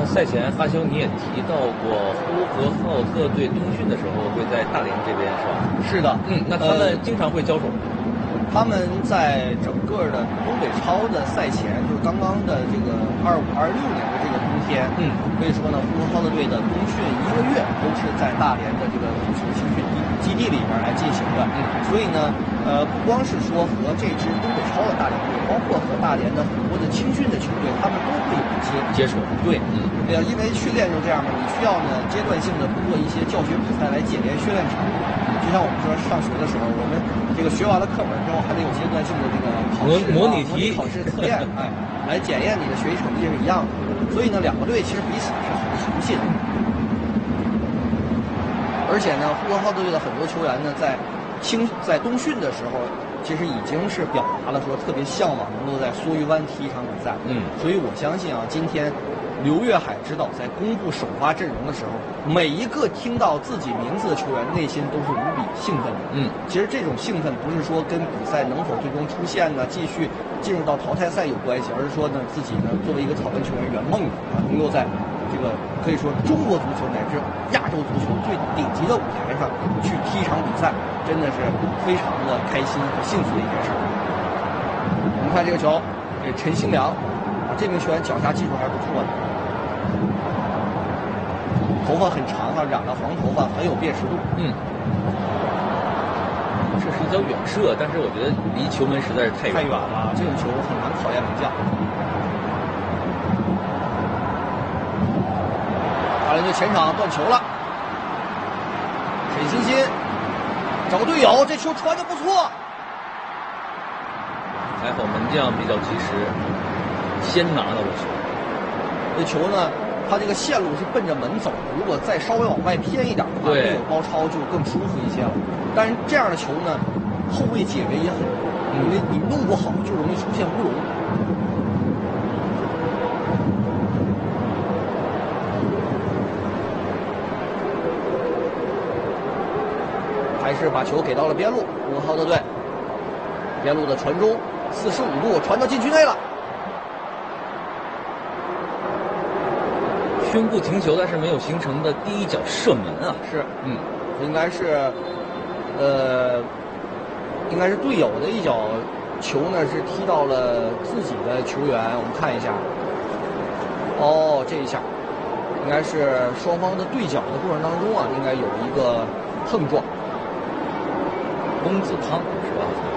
赛前发兄你也提到过，呼和浩特队冬训的时候会在大连这边是吧？ 是的， 那他们经常会交手。 他们在整个的东北超的赛前，就是刚刚的这个25、26年的这个冬天，可以说呢，呼和浩特队的冬训1个月都是在大连的这个足球青训基地里边来进行的。所以呢，不光是说和这支东北超的大连队，包括和大连的很多的青训的球队，他们都会有一些接触。 对，因为训练就这样嘛，你需要呢阶段性的通过一些教学比赛来检验训练程度。就像我们说上学的时候，我们这个学完了课本之后，还得有阶段性的这个考试、 模拟题、 考试测验，来检验你的学习成绩是一样的。所以呢，两个队其实彼此是很熟悉的。而且呢，呼和浩特队的很多球员呢，在冬训的时候，其实已经是表达了说特别向往能够在梭鱼湾踢一场比赛。所以我相信啊，今天刘岳海指导在公布首发阵容的时候，每一个听到自己名字的球员内心都是无比兴奋的。其实这种兴奋不是说跟比赛能否最终出现呢，继续进入到淘汰赛有关系，而是说呢，自己呢作为一个草根球员圆梦能够在这个可以说中国足球乃至亚洲足球最顶级的舞台上去踢一场比赛，真的是非常的开心和幸福的一件事。我们看这个球，陈兴良这名球员脚下技术还是不错的。头发很长染了黄头发，很有辨识度。 这是一脚远射，但是我觉得离球门实在是太远了，这种球很难考验门将。大连队前场断球了，沈欣欣找个队友，这球传的不错， 还好门将比较及时，先拿到了球。 这球呢，它这个线路是奔着门走的，如果再稍微往外偏一点的话，队友包抄就更舒服一些了。但是这样的球呢，后卫解围也很多，因为你弄不好就容易出现乌龙。还是把球给到了边路，呼和浩特队边路的传中，45度传到禁区内了。 宣布停球，但是没有形成的第一脚射门啊！ 是，应该是队友的一脚球呢，是踢到了自己的球员。我们看一下，这一下应该是双方的对角的过程当中啊，应该有一个碰撞。 翁子汤是吧？